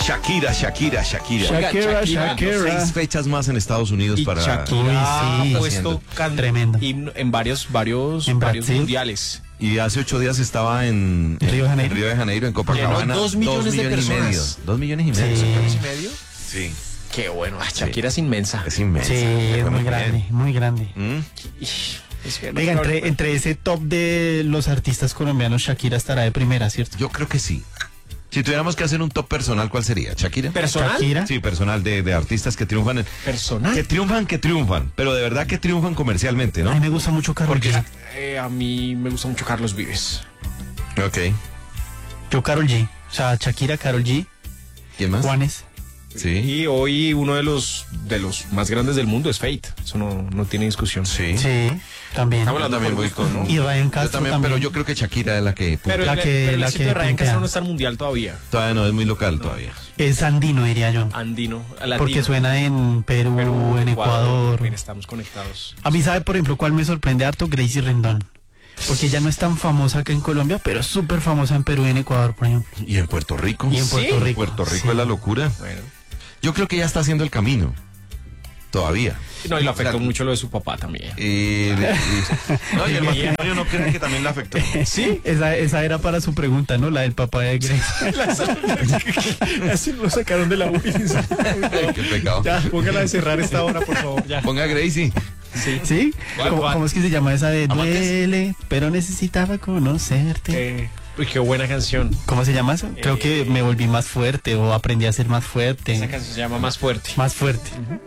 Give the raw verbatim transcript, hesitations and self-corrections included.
Shakira, Shakira, Shakira. Oiga, Shakira, Shakira, Shakira. Seis fechas más en Estados Unidos Y para... Shakira Uy, ha sí. puesto can- Tremendo. himno en varios, varios, En varios Brasil. mundiales. Y hace ocho días estaba en, ¿Río de Janeiro? en Río de Janeiro, en Copacabana. Llenó dos millones de y personas. medio. Dos millones y medio. Sí. ¿Dos millones y medio? Sí. Qué bueno. Ah, Shakira es inmensa. Es inmensa. Sí, Le es fue muy bien. grande, muy grande. ¿Mm? Ish, es que no- Oiga, no- entre, entre ese top de los artistas colombianos, Shakira estará de primera, ¿cierto? Yo creo que sí. Si tuviéramos que hacer un top personal, ¿cuál sería? ¿Shakira? ¿Personal? Shakira. Sí, personal de, de artistas que triunfan. en- ¿Personal? Que triunfan, que triunfan. Pero de verdad que triunfan comercialmente, A ¿no? mí me gusta mucho Karol Porque- G. Eh, a mí me gusta mucho Carlos Vives. Ok. Yo Karol G. O sea, Shakira, Karol G, ¿Quién más? Juanes. Sí. Y hoy uno de los de los más grandes del mundo es Fate. Eso no, no tiene discusión. Sí. Sí, también. Estamos Yo hablando también por voy gusto, con... ¿no? Y Ryan Yo Castro también, también. pero yo creo que Shakira es la que... Pero, La el, que- pero el la éxito que de Ryan puntea. Castro no está en mundial todavía. Todavía no, es muy local todavía. Es andino, diría yo. Andino, latino. Porque suena en Perú, Perú, en Ecuador. Bien, estamos conectados. A mí, ¿sabe, por ejemplo, cuál me sorprende harto? Gracie Rendón. Porque ella no es tan famosa acá en Colombia, pero es súper famosa en Perú y en Ecuador, por ejemplo. Y en Puerto Rico. Y en Puerto Sí, Rico. Puerto Rico Sí. es la locura. Bueno. Yo creo que ya está haciendo el camino. Todavía. No, y le afectó O sea, mucho lo de su papá también. Y, y- no, y el matrimonio no creen que también le afectó. Sí, esa, esa era para su pregunta, ¿no? La del papá de Gracie. Así lo sacaron de la U I S. Qué pecado. Ya, póngala de cerrar esta hora, por favor. Ya. Ponga a Gracie. Sí. ¿Sí? ¿Cuál, ¿Cómo, cuál? cómo es que se llama esa de ¿Amantes? duele, pero necesitaba conocerte? Eh, uy, qué buena canción. ¿Cómo se llama eso? Creo que me volví más fuerte o aprendí a ser más fuerte. Esa canción se llama Más Fuerte. Más fuerte.